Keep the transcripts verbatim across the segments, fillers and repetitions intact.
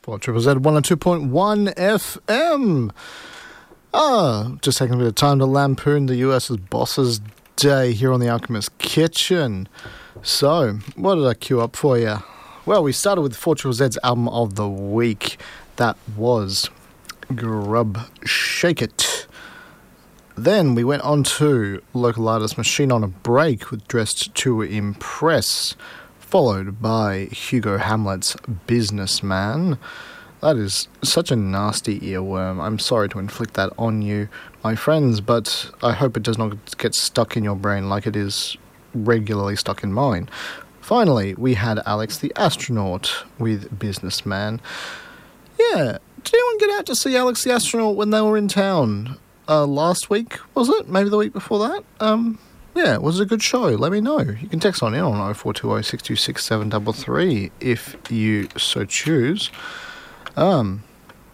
For Triple Z one oh two point one F M. Ah, just taking a bit of time to lampoon the US's Bosses Day here on the Alchemist Kitchen. So, what did I queue up for you? Well, we started with four Triple Z's album of the week. That was Grub Shake It. Then we went on to local artist Machine on a Break with Dressed to Impress, followed by Hugo Hamlet's Businessman. That is such a nasty earworm. I'm sorry to inflict that on you, my friends, but I hope it does not get stuck in your brain like it is regularly stuck in mine. Finally, we had Alex the Astronaut with Businessman. Yeah, did anyone get out to see Alex the Astronaut when they were in town? Uh, last week, was it? Maybe the week before that? Um... Yeah, was it a good show? Let me know. You can text on in on oh four two oh, six two six, seven three three if you so choose. Um,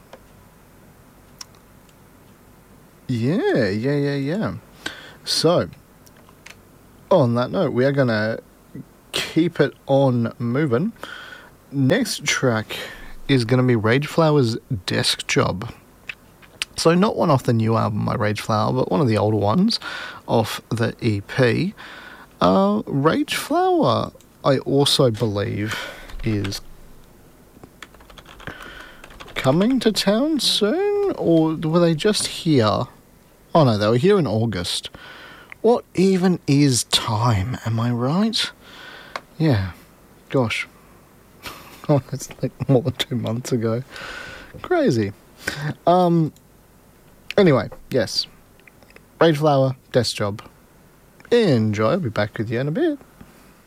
yeah, yeah, yeah, yeah. So, on that note, we are going to keep it on moving. Next track is going to be Rage Flower's Desk Job. So not one off the new album, My Rage Flower, but one of the older ones off the E P. Uh, Rage Flower, I also believe, is coming to town soon? Or were they just here? Oh no, they were here in August. What even is time? Am I right? Yeah. Gosh. Oh, that's like more than two months ago. Crazy. Um... Anyway, yes. Rage Flower, Desk Job. Enjoy. I'll be back with you in a bit.